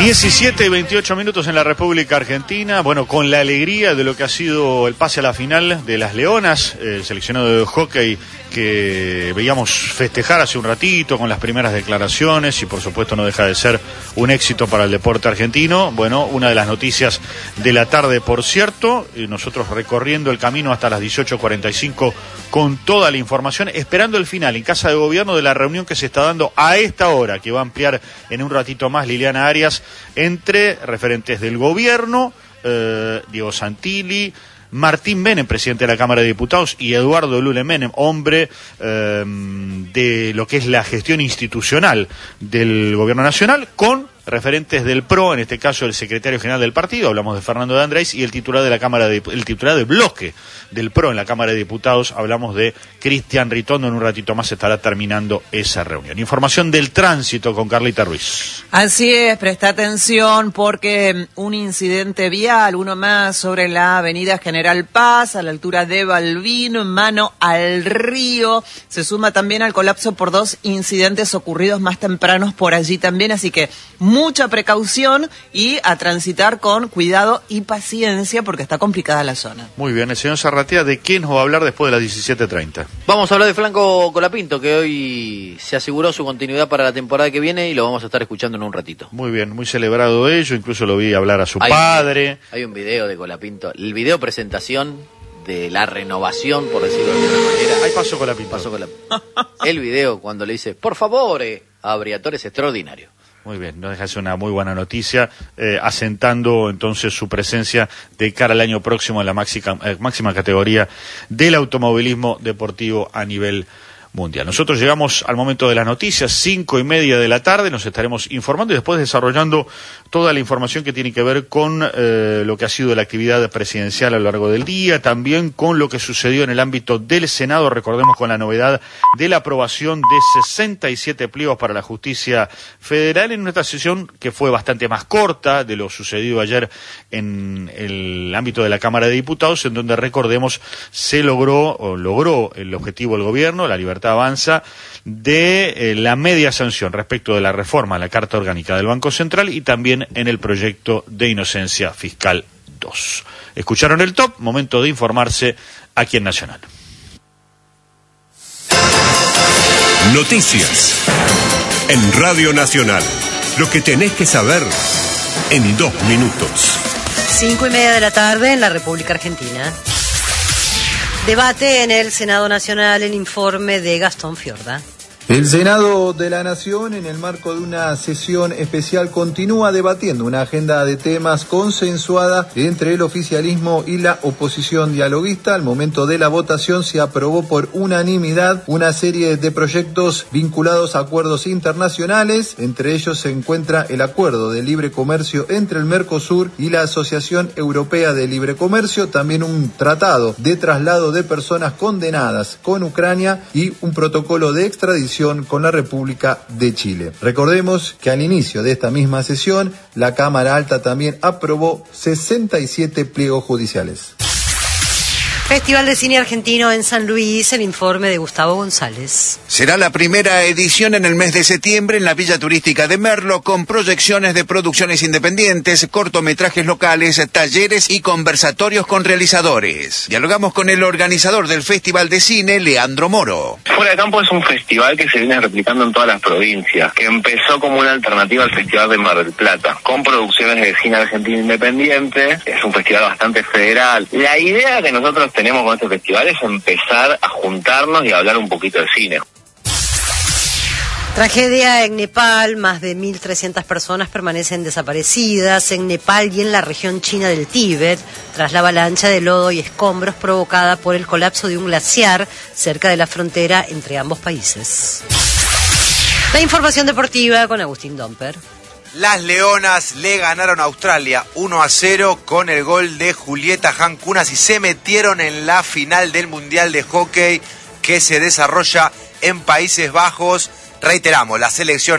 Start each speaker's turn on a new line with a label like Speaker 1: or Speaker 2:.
Speaker 1: 17 y 28 minutos en la República Argentina. Bueno, con la alegría de lo que ha sido el pase a la final de las Leonas, el seleccionado de hockey que veíamos festejar hace un ratito con las primeras declaraciones, y por supuesto no deja de ser un éxito para el deporte argentino. Bueno, una de las noticias de la tarde, por cierto, nosotros recorriendo el camino hasta las 18:45 con toda la información, esperando el final en Casa de Gobierno de la reunión que se está dando a esta hora, que va a ampliar en un ratito más Liliana Arias, entre referentes del gobierno, Diego Santilli, Martín Menem, presidente de la Cámara de Diputados, y Eduardo Lule Menem, hombre de lo que es la gestión institucional del Gobierno Nacional, con referentes del PRO, en este caso el secretario general del partido, hablamos de Fernando de Andrés, y el titular de la Cámara el titular del bloque del PRO en la Cámara de Diputados, hablamos de Cristian Ritondo. En un ratito más se estará terminando esa reunión. Información del tránsito con Carlita Ruiz.
Speaker 2: Así es, presta atención porque un incidente vial, uno más sobre la avenida General Paz, a la altura de Balbín, mano al río, se suma también al colapso por dos incidentes ocurridos más tempranos por allí también, así que mucha precaución y a transitar con cuidado y paciencia porque está complicada la zona.
Speaker 1: Muy bien, el señor Zarratea, ¿de quién nos va a hablar después de las 17:30?
Speaker 3: Vamos a hablar de Franco Colapinto, que hoy se aseguró su continuidad para la temporada que viene y lo vamos a estar escuchando en un ratito.
Speaker 1: Muy bien, muy celebrado ello, incluso lo vi hablar a su padre.
Speaker 3: Hay un video de Colapinto, el video presentación de la renovación, por decirlo de alguna manera.
Speaker 1: Ahí pasó Colapinto.
Speaker 3: Pasó Colapinto. El video cuando le dice, por favor, a Briatore, es extraordinario.
Speaker 1: Muy bien, no deja de ser una muy buena noticia, asentando entonces su presencia de cara al año próximo en la máxima categoría del automovilismo deportivo a nivel mundial. Nosotros llegamos al momento de las noticias, 5:30 de la tarde, nos estaremos informando y después desarrollando toda la información que tiene que ver con lo que ha sido la actividad presidencial a lo largo del día, también con lo que sucedió en el ámbito del Senado, recordemos con la novedad de la aprobación de 67 pliegos para la justicia federal en una sesión que fue bastante más corta de lo sucedido ayer en el ámbito de la Cámara de Diputados, en donde, recordemos, se logró el objetivo del gobierno, la libertad avanza, de la media sanción respecto de la reforma a la Carta Orgánica del Banco Central y también en el proyecto de inocencia fiscal 2. Escucharon el top, momento de informarse aquí en Nacional.
Speaker 4: Noticias en Radio Nacional. Lo que tenés que saber en 2 minutos.
Speaker 5: 5:30 de la tarde en la República Argentina. Debate en el Senado Nacional el informe de Gastón Fiorda.
Speaker 6: El Senado de la Nación, en el marco de una sesión especial, continúa debatiendo una agenda de temas consensuada entre el oficialismo y la oposición dialoguista. Al momento de la votación se aprobó por unanimidad una serie de proyectos vinculados a acuerdos internacionales. Entre ellos se encuentra el acuerdo de libre comercio entre el Mercosur y la Asociación Europea de Libre Comercio, también un tratado de traslado de personas condenadas con Ucrania y un protocolo de extradición con la República de Chile. Recordemos que al inicio de esta misma sesión, la Cámara Alta también aprobó 67 pliegos judiciales.
Speaker 5: Festival de Cine Argentino en San Luis, el informe de Gustavo González.
Speaker 7: Será la primera edición en el mes de septiembre en la Villa Turística de Merlo, con proyecciones de producciones independientes, cortometrajes locales, talleres y conversatorios con realizadores. Dialogamos con el organizador del Festival de Cine, Leandro Moro.
Speaker 8: Fuera de Campo es un festival que se viene replicando en todas las provincias, que empezó como una alternativa al Festival de Mar del Plata, con producciones de cine argentino independiente. Es un festival bastante federal. La idea que nosotros tenemos con este festival es empezar a juntarnos y a hablar un poquito de cine.
Speaker 5: Tragedia en Nepal, más de 1.300 personas permanecen desaparecidas en Nepal y en la región china del Tíbet, tras la avalancha de lodo y escombros provocada por el colapso de un glaciar cerca de la frontera entre ambos países. La información deportiva con Agustín Domper.
Speaker 9: Las Leonas le ganaron a Australia 1-0 con el gol de Julieta Jancunas y se metieron en la final del Mundial de Hockey que se desarrolla en Países Bajos. Reiteramos, la selección